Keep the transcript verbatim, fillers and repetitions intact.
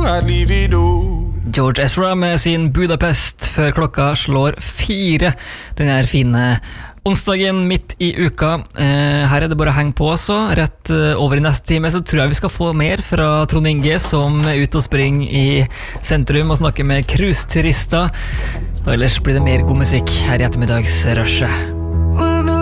er livido. George Ezra med sin Budapest før klokka slår fire. Den er fine onsdagen midt i uka. Eh, her er det bare å henge på også. Rett eh, over i neste time så tror jeg vi skal få mer fra Trond Inge, som er ute og springer i sentrum og snakker med cruise-turister. Og ellers blir det mer god musikk her i ettermiddagsrushet.